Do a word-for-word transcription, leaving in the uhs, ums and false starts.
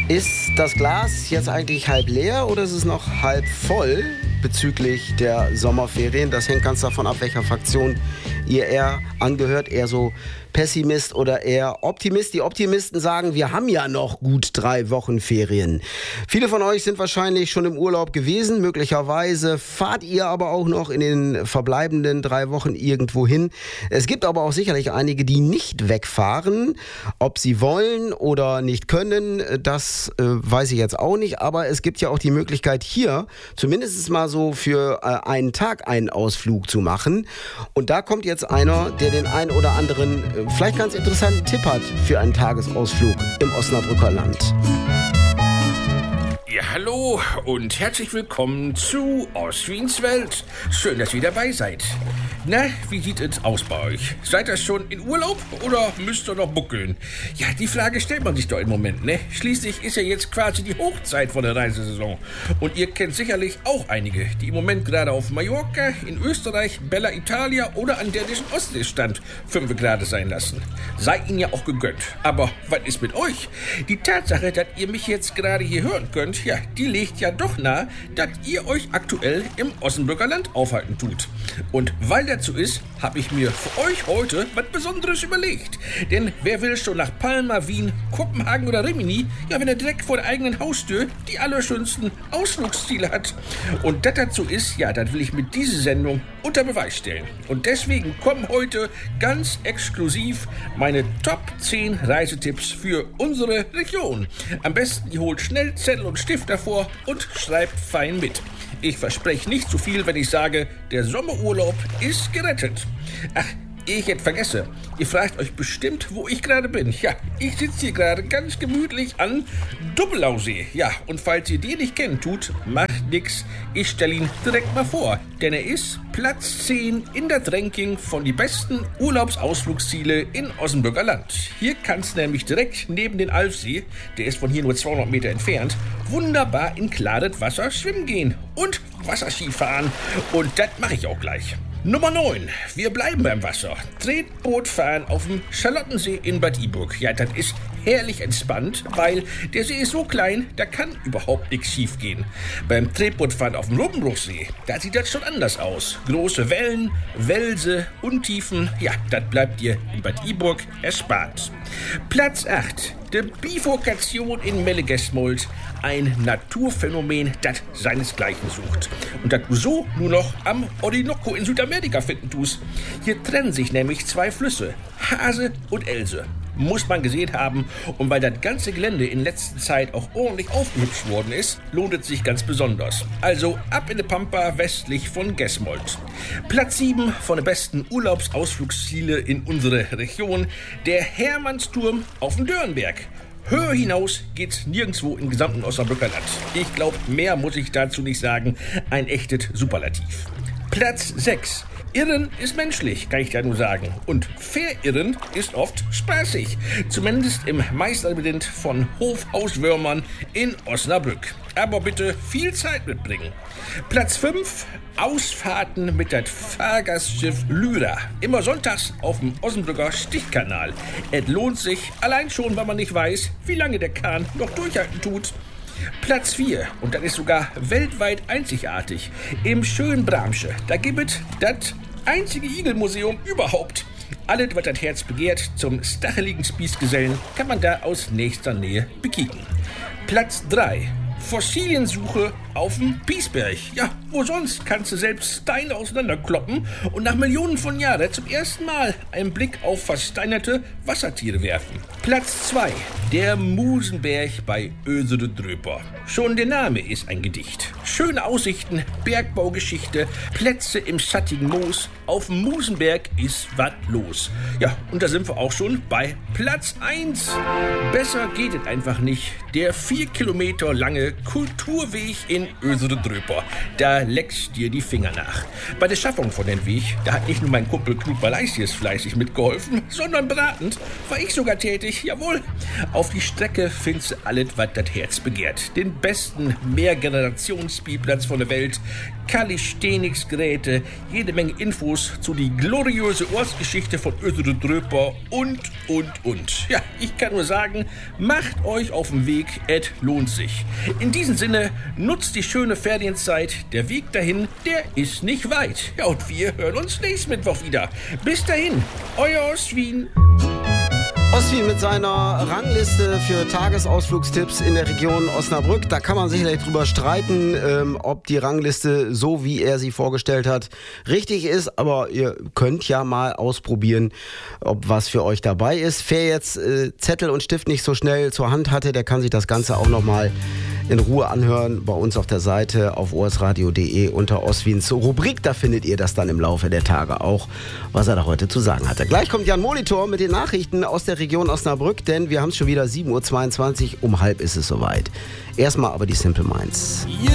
Ist das Glas jetzt eigentlich halb leer oder ist es noch halb voll bezüglich der Sommerferien? Das hängt ganz davon ab, welcher Fraktion ihr eher angehört, eher so Pessimist oder eher Optimist. Die Optimisten sagen, wir haben ja noch gut drei Wochen Ferien. Viele von euch sind wahrscheinlich schon im Urlaub gewesen. Möglicherweise fahrt ihr aber auch noch in den verbleibenden drei Wochen irgendwo hin. Es gibt aber auch sicherlich einige, die nicht wegfahren. Ob sie wollen oder nicht können, das äh, weiß ich jetzt auch nicht. Aber es gibt ja auch die Möglichkeit, hier zumindest mal so für äh, einen Tag einen Ausflug zu machen. Und da kommt jetzt einer, der den einen oder anderen äh, vielleicht ganz interessanten Tipp hat für einen Tagesausflug im Osnabrücker Land. Ja, hallo und herzlich willkommen zu Ostwiens Welt. Schön, dass ihr dabei seid. Na, wie sieht es aus bei euch? Seid ihr schon in Urlaub oder müsst ihr noch buckeln? Ja, die Frage stellt man sich doch im Moment, ne? Schließlich ist ja jetzt quasi die Hochzeit von der Reisesaison. Und ihr kennt sicherlich auch einige, die im Moment gerade auf Mallorca, in Österreich, Bella Italia oder an der dänischen Ostsee stand, fünf Grad sein lassen. Sei ihnen ja auch gegönnt. Aber was ist mit euch? Die Tatsache, dass ihr mich jetzt gerade hier hören könnt, ja, die legt ja doch nahe, dass ihr euch aktuell im Osnabrücker Land aufhalten tut. Und weil dazu ist, habe ich mir für euch heute was Besonderes überlegt. Denn wer will schon nach Palma, Wien, Kopenhagen oder Rimini, ja, wenn er direkt vor der eigenen Haustür die allerschönsten Ausflugsziele hat. Und das dazu ist, ja, das will ich mit dieser Sendung unter Beweis stellen. Und deswegen kommen heute ganz exklusiv meine Top zehn Reisetipps für unsere Region. Am besten, ihr holt schnell Zettel und Stift davor und schreibt fein mit. Ich verspreche nicht zu viel, wenn ich sage, der Sommerurlaub ist gerettet. Ach, ehe ich jetzt vergesse, ihr fragt euch bestimmt, wo ich gerade bin. Ja, ich sitze hier gerade ganz gemütlich an Dubbelausee. Ja, und falls ihr den nicht kennen tut, macht nix. Ich stelle ihn direkt mal vor, denn er ist Platz zehn in das Ranking von die besten Urlaubsausflugsziele in Osnabrücker Land. Hier kannst du nämlich direkt neben den Alfsee, der ist von hier nur zweihundert Meter entfernt, wunderbar in klares Wasser schwimmen gehen und Wasserski fahren. Und das mache ich auch gleich. Nummer neun. Wir bleiben beim Wasser. Tretboot fahren auf dem Charlottensee in Bad Iburg. Ja, das ist herrlich entspannt, weil der See ist so klein, da kann überhaupt nichts schief gehen. Beim Tretbootfahren auf dem Lumpenbruchsee, da sieht das schon anders aus. Große Wellen, Welse, Untiefen, ja, das bleibt dir in Bad Iburg erspart. Platz acht. Die Bifurkation in Mellegesmold. Ein Naturphänomen, das seinesgleichen sucht. Und das du so nur noch am Orinoco in Südamerika finden tust. Hier trennen sich nämlich zwei Flüsse, Hase und Else. Muss man gesehen haben. Und weil das ganze Gelände in letzter Zeit auch ordentlich aufgehübscht worden ist, lohnt es sich ganz besonders. Also ab in die Pampa westlich von Gesmold. Platz sieben von den besten Urlaubsausflugsziele in unserer Region, der Hermannsturm auf dem Dörnberg. Höher hinaus geht's nirgendwo im gesamten Osnabrücker Land. Ich glaube, mehr muss ich dazu nicht sagen. Ein echtes Superlativ. Platz sechs. Irren ist menschlich, kann ich da nur sagen. Und verirren ist oft spaßig. Zumindest im Meisterlabyrinth von Hofhauswürmern in Osnabrück. Aber bitte viel Zeit mitbringen. Platz fünf. Ausfahrten mit das Fahrgastschiff Lyra. Immer sonntags auf dem Osnabrücker Stichkanal. Es lohnt sich, allein schon, weil man nicht weiß, wie lange der Kahn noch durchhalten tut. Platz vier, und das ist sogar weltweit einzigartig, im schönen Bramsche. Da gibt es das einzige Igelmuseum überhaupt. Alles, was das Herz begehrt, zum stacheligen Spießgesellen, kann man da aus nächster Nähe bekicken. Platz drei. Fossiliensuche auf dem Piesberg. Ja, wo sonst kannst du selbst Steine auseinanderkloppen und nach Millionen von Jahren zum ersten Mal einen Blick auf versteinerte Wassertiere werfen. Platz zwei. Der Musenberg bei Ösede-Dröper. Schon der Name ist ein Gedicht. Schöne Aussichten, Bergbaugeschichte, Plätze im schattigen Moos. Auf dem Musenberg ist was los. Ja, und da sind wir auch schon bei Platz eins. Besser geht es einfach nicht. Der vier Kilometer lange Kulturweg in Ösede-Dröper. Da leckst dir die Finger nach. Bei der Schaffung von dem Weg, da hat nicht nur mein Kumpel Knut Balaisius fleißig mitgeholfen, sondern beratend war ich sogar tätig, jawohl. Auf die Strecke findest du alles, was das Herz begehrt. Den besten Mehrgenerations Spielplatz von der Welt, Calisthenics-Geräte, jede Menge Infos zu die gloriose Ortsgeschichte von Ötterudröper und, und, und. Ja, ich kann nur sagen, macht euch auf den Weg, es lohnt sich. In diesem Sinne, nutzt die schöne Ferienzeit, der Weg dahin, der ist nicht weit. Ja, und wir hören uns nächsten Mittwoch wieder. Bis dahin, euer Ostwien. Ostwien mit seiner Rangliste für Tagesausflugstipps in der Region Osnabrück. Da kann man sicherlich drüber streiten, ähm, ob die Rangliste, so wie er sie vorgestellt hat, richtig ist. Aber ihr könnt ja mal ausprobieren, ob was für euch dabei ist. Wer jetzt äh, Zettel und Stift nicht so schnell zur Hand hatte, der kann sich das Ganze auch nochmal in Ruhe anhören bei uns auf der Seite auf orsradio punkt de unter Ostwiens Rubrik. Da findet ihr das dann im Laufe der Tage auch, was er da heute zu sagen hatte. Gleich kommt Jan Molitor mit den Nachrichten aus der Region Osnabrück, denn wir haben es schon wieder sieben Uhr zweiundzwanzig, um halb ist es soweit. Erstmal aber die Simple Minds.